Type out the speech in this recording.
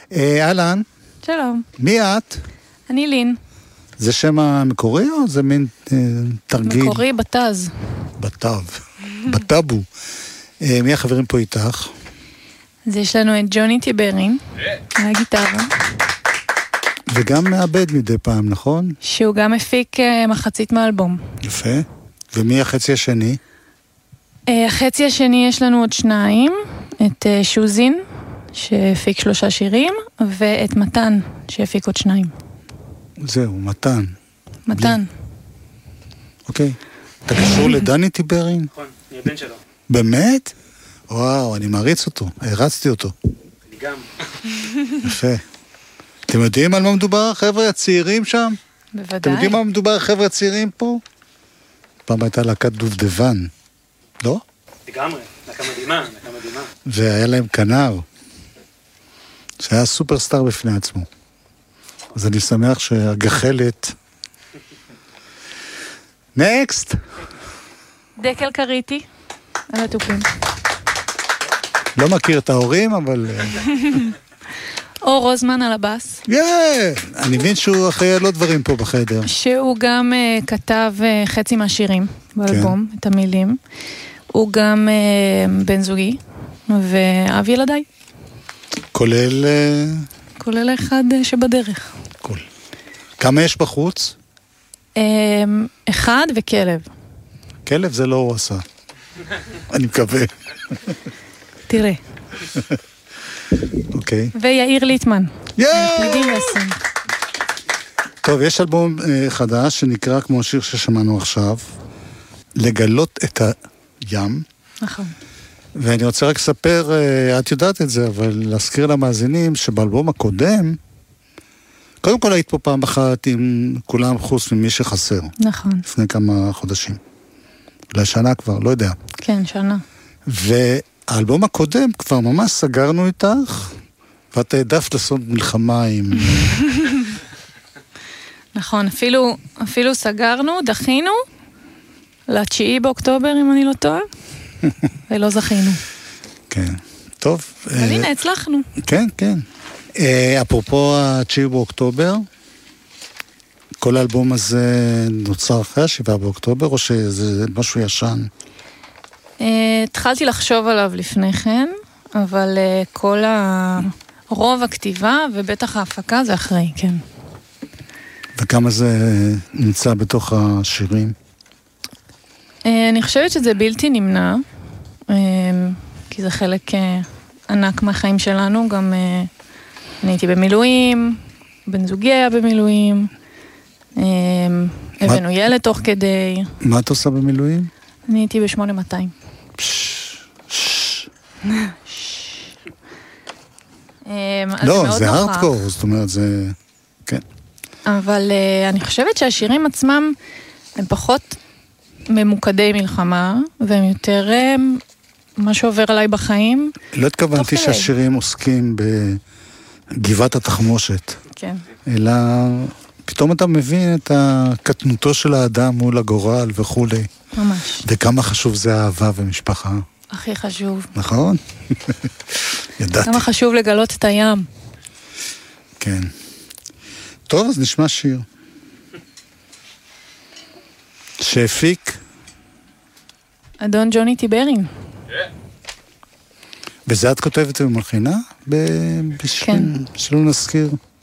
אהלן. שלום. מי את? אני לין. זה שם המקורי או זה מין תרגיל? מקורי בתז. בטאבו. מי החברים פה איתך? אז יש לנו את ג'וני טיברין, מהגיטרה. וגם מעבד מדי פעם, נכון? שהוא גם הפיק מחצית מאלבום. יפה. ומי החצי השני? החצי השני יש לנו עוד שניים, את שוזין, שהפיק 3 שירים, ואת מתן, שהפיק עוד 2. זהו, מתן. מתן. אוקיי. אתה קשור לדני טיברין? נכון, אני הבן שלו. באמת? וואו, אני מעריץ אותו, הרצתי אותו. אני גם. יפה. אתם יודעים על מה מדובר, החבר'ה הצעירים שם? בוודאי. אתם יודעים מה מדובר, החבר'ה הצעירים פה? פעם הייתה להקת דובדבן, לא? לגמרי, להקה מדהימה. והיה להם כנר, שהיה סופרסטאר בפני עצמו. אז אני שמח שהגחלת... נקסט! דקל קריטי, על התופים. לא מכיר את ההורים, אבל... אור רוזמן על הבאס. אני מבין שהוא אחראי על עוד דברים פה בחדר. שהוא גם כתב חצי מהשירים באלבום, את המילים. הוא גם בן זוגי, ואב ילדיי. כולל... כולל אחד שבדרך. כול. כמה יש בחוץ? 1 וכלב. כלב זה לא הוא עשה. אני מקווה. תראה. אוקיי. ויאיר ליטמן. מקלידים ועשים. טוב, יש אלבום חדש שנקרא כמו השיר ששמענו עכשיו, לגלות את הים. נכון. ואני רוצה רק לספר, את יודעת את זה, אבל להזכיר למאזינים שבאלבום הקודם, קודם כל היית פה פעם אחת עם כולם חוץ ממי שחסר. נכון. לפני כמה חודשים. לשנה כבר, לא יודע. כן, שנה. והאלבום הקודם כבר ממש סגרנו איתך, ואת העדפת לעשות מלחמה עם... נכון, אפילו סגרנו, דחינו, ל9 באוקטובר, אם אני לא טועה, ולא זכינו. כן, טוב. אבל הנה, הצלחנו. כן, כן. אפרופו ה9 באוקטובר, כל האלבום הזה נוצר אחרי 7 באוקטובר, או שזה משהו ישן? התחלתי לחשוב עליו לפני כן, אבל רוב הכתיבה ובטח ההפקה זה אחרי, כן. וכמה זה נמצא בתוך השירים? אני חושבת שזה בלתי נמנע, כי זה חלק ענק מהחיים שלנו, גם אני הייתי במילואים, בן זוגי היה במילואים, הבאנו ילד תוך כדי. מה את עושה במילואים? אני הייתי ב8200. לא, זה הארדקור, זאת אומרת, זה... כן. אבל אני חושבת שהשירים עצמם הם פחות ממוקדי מלחמה, והם יותר מה שעובר עליי בחיים. לא התכוונתי שהשירים עוסקים בגבעת התחמושת. כן. אלא פתאום אתה מבין את הקטנותו של האדם מול הגורל וכו'. ממש. וכמה חשוב זה אהבה ומשפחה. הכי חשוב. נכון? ידעתי. כמה חשוב לגלות את הים. כן. טוב, אז נשמע שיר. שהפיק? אדון ג'וני טיברין. וזה את כותבת ומלחינה? כן. שלא נזכיר.